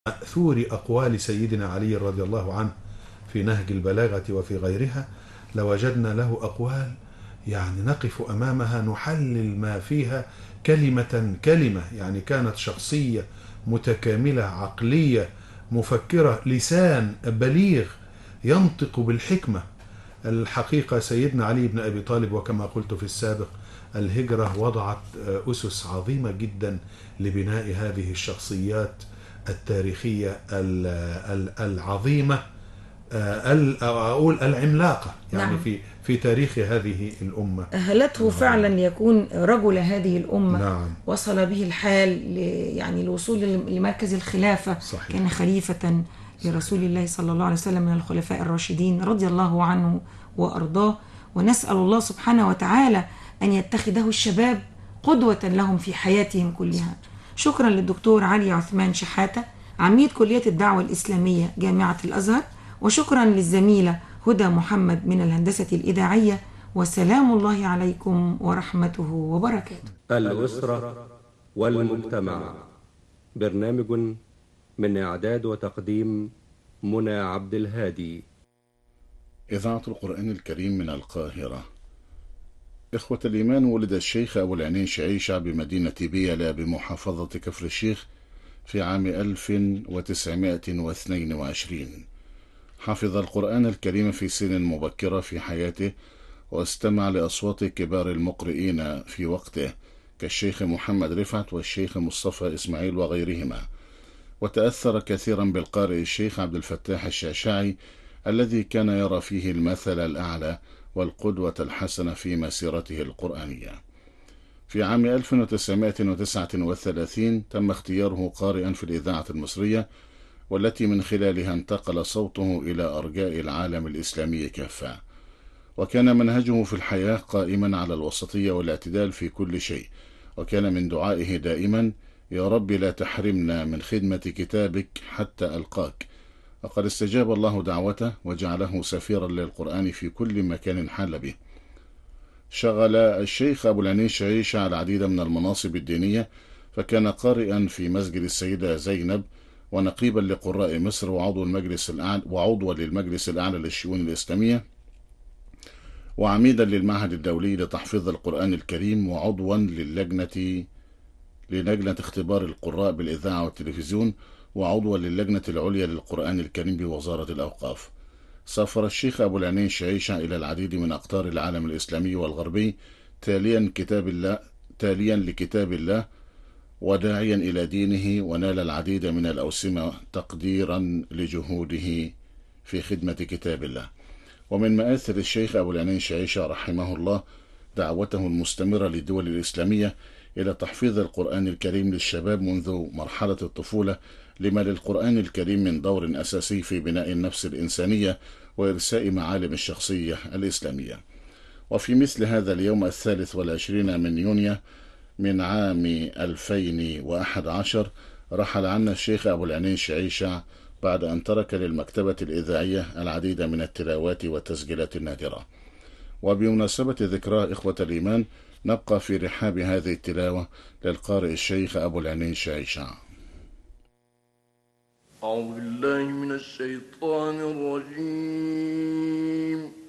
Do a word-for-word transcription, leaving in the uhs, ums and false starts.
مأثور أقوال سيدنا علي رضي الله عنه في نهج البلاغة وفي غيرها لوجدنا له أقوال يعني نقف أمامها نحلل ما فيها كلمة كلمة. يعني كانت شخصية متكاملة، عقلية مفكرة، لسان بليغ ينطق بالحكمة. الحقيقة سيدنا علي بن أبي طالب، وكما قلت في السابق، الهجرة وضعت أسس عظيمة جدا لبناء هذه الشخصيات التاريخية العظيمة، أقول العملاقة، يعني نعم. في في تاريخ هذه الأمة أهلته فعلا العظيمة. يكون رجل هذه الأمة. نعم. وصل به الحال ل- يعني الوصول لمركز الخلافة. صحيح. كان خليفة صحيح. لرسول الله صلى الله عليه وسلم من الخلفاء الراشدين رضي الله عنه وأرضاه. ونسأل الله سبحانه وتعالى أن يتخذه الشباب قدوة لهم في حياتهم كلها. شكرا للدكتور علي عثمان شحاتة، عميد كلية الدعوة الإسلامية جامعة الأزهر. وشكرا للزميلة هدى محمد من الهندسة الإذاعية. وسلام الله عليكم ورحمته وبركاته. الأسرة والمجتمع، برنامج من إعداد وتقديم منى عبد الهادي. إذاعة القرآن الكريم من القاهرة. إخوة الإيمان، ولد الشيخ أبو العينين شعيشة بمدينة بيلا بمحافظة كفر الشيخ في عام ألف وتسعمائة واثنين وعشرين. حفظ القرآن الكريم في سن مبكرة في حياته، واستمع لأصوات كبار المقرئين في وقته كالشيخ محمد رفعت والشيخ مصطفى إسماعيل وغيرهما، وتأثر كثيرا بالقارئ الشيخ عبد الفتاح الشعشاعي الذي كان يرى فيه المثل الأعلى والقدوة الحسنة في مسيرته القرآنية. في عام ألف وتسعمائة وتسعة وثلاثين تم اختياره قارئا في الإذاعة المصرية، والتي من خلالها انتقل صوته إلى أرجاء العالم الإسلامي كافة. وكان منهجه في الحياة قائما على الوسطية والاعتدال في كل شيء، وكان من دعائه دائما: يا رب لا تحرمنا من خدمة كتابك حتى ألقاك. وقد استجاب الله دعوته وجعله سفيرا للقرآن في كل مكان حال به. شغل الشيخ أبو العينين شعيشة العديد من المناصب الدينية، فكان قارئا في مسجد السيدة زينب، ونقيبا لقراء مصر، وعضو المجلس الأعلى وعضوا للمجلس الأعلى للشؤون الإسلامية، وعميدا للمعهد الدولي لتحفيظ القرآن الكريم، وعضوا للجنة للجنة اختبار القراء بالإذاعة والتلفزيون، وعضوا للجنة العليا للقرآن الكريم بوزارة الأوقاف. سافر الشيخ أبو العينين شعيشة إلى العديد من أقطار العالم الإسلامي والغربي تاليا كتاب الله تاليا لكتاب الله وداعيا إلى دينه، ونال العديد من الأوسمة تقديرا لجهوده في خدمة كتاب الله. ومن مآثر الشيخ أبو العينين شعيشة رحمه الله دعوته المستمرة للدول الإسلامية إلى تحفيظ القرآن الكريم للشباب منذ مرحلة الطفولة، لما للقرآن الكريم من دور أساسي في بناء النفس الإنسانية وإرساء معالم الشخصية الإسلامية. وفي مثل هذا اليوم الثالث والعشرين من يونيو من عام ألفين وأحد عشر رحل عنا الشيخ أبو العينين شعيشة بعد أن ترك للمكتبة الإذاعية العديد من التلاوات والتسجيلات النادرة. وبمناسبة ذكرى إخوة الإيمان نبقى في رحاب هذه التلاوة للقارئ الشيخ أبو العينين شعيشة. أعوذ بالله من الشيطان الرجيم.